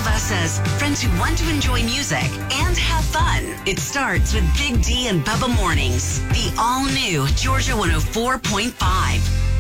of us as friends who want to enjoy music and have fun. It starts with Big D and Bubba Mornings, the all-new Georgia 104.5.